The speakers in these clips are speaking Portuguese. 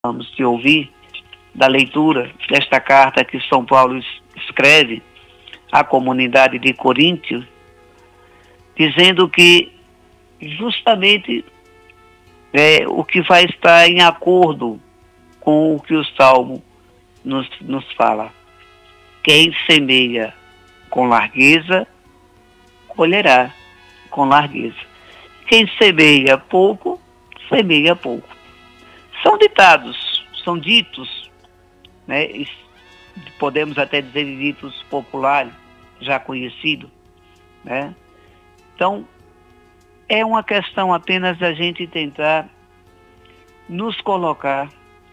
Vamos te ouvir da leitura desta carta que São Paulo escreve à comunidade de Coríntios, dizendo que justamente o que vai estar em acordo com o que o Salmo nos fala. Quem semeia com largueza, colherá com largueza. Quem semeia pouco, semeia pouco. São ditados, são ditos, né? Podemos até dizer ditos populares, já conhecidos, né? Então, é uma questão apenas da gente tentar nos colocar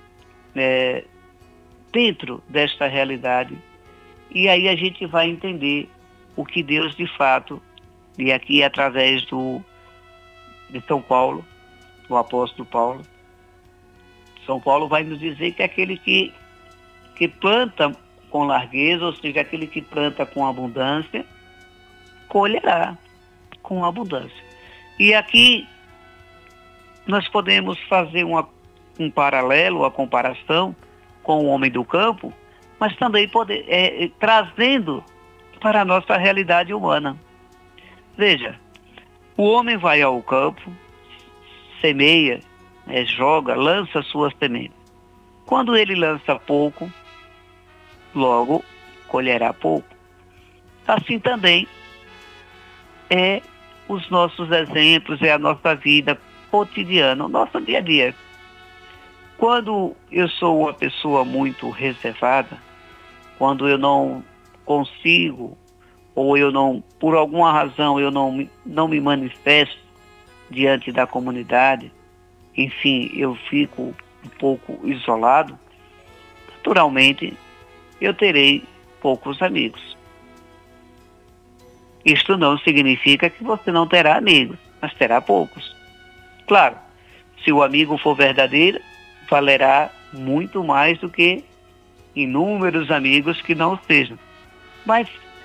dentro desta realidade, e aí a gente vai entender o que Deus de fato, e aqui através de São Paulo, o apóstolo Paulo, São Paulo vai nos dizer que aquele que planta com largueza, ou seja, aquele que planta com abundância, colherá com abundância. E aqui nós podemos fazer um paralelo, uma comparação com o homem do campo, mas também trazendo para a nossa realidade humana. Veja, o homem vai ao campo, semeia, joga, lança suas sementes. Quando ele lança pouco, logo colherá pouco. Assim também é os nossos exemplos, é a nossa vida cotidiana, o nosso dia a dia. Quando eu sou uma pessoa muito reservada, quando eu não consigo, ou eu não, por alguma razão, eu não me manifesto diante da comunidade, enfim, eu fico um pouco isolado, naturalmente eu terei poucos amigos. Isto não significa que você não terá amigos, mas terá poucos. Claro, se o amigo for verdadeiro, valerá muito mais do que inúmeros amigos que não sejam. Mas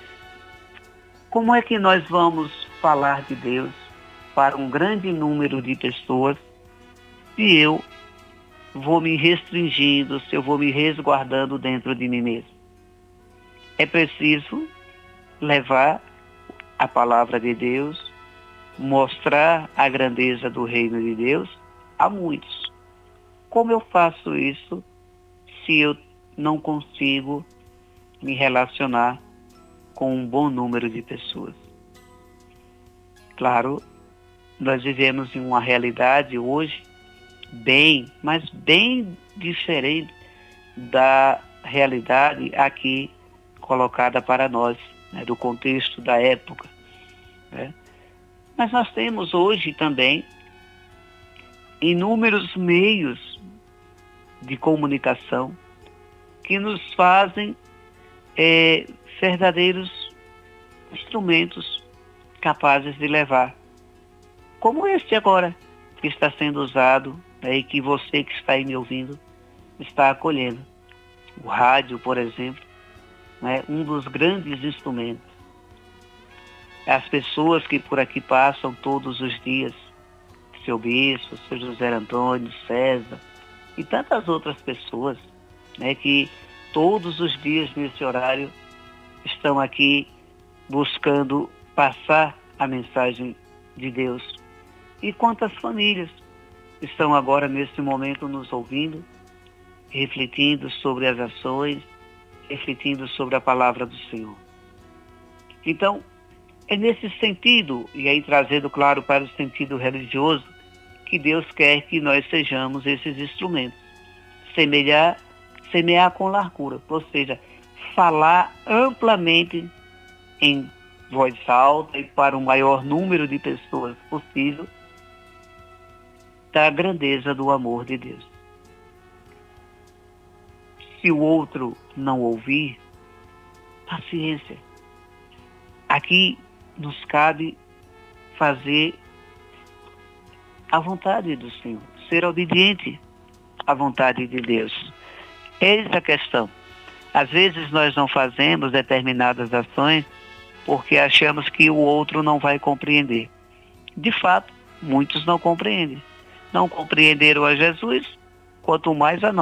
como é que nós vamos falar de Deus para um grande número de pessoas se eu vou me restringindo, se eu vou me resguardando dentro de mim mesmo? É preciso levar a palavra de Deus, mostrar a grandeza do reino de Deus a muitos. Como eu faço isso se eu não consigo me relacionar com um bom número de pessoas? Claro, nós vivemos em uma realidade hoje mas bem diferente da realidade aqui colocada para nós, né, do contexto da época, né? Mas nós temos hoje também inúmeros meios de comunicação que nos fazem verdadeiros instrumentos capazes de levar, como este agora, que está sendo usado, e que você que está aí me ouvindo está acolhendo. O rádio, por exemplo, é um dos grandes instrumentos. As pessoas que por aqui passam todos os dias, seu Bispo, seu José Antônio, César e tantas outras pessoas, né, que todos os dias nesse horário estão aqui buscando passar a mensagem de Deus. E quantas famílias estão agora nesse momento nos ouvindo, refletindo sobre as ações, refletindo sobre a palavra do Senhor. Então, é nesse sentido, e aí trazendo, claro, para o sentido religioso, que Deus quer que nós sejamos esses instrumentos. Semear com largura, ou seja, falar amplamente em voz alta e para o maior número de pessoas possível da grandeza do amor de Deus. Se o outro não ouvir, paciência. Aqui nos cabe fazer a vontade do Senhor, ser obediente à vontade de Deus. Eis a questão. Às vezes nós não fazemos determinadas ações porque achamos que o outro não vai compreender. De fato, muitos não compreendem. Não compreenderam a Jesus, quanto mais a nós.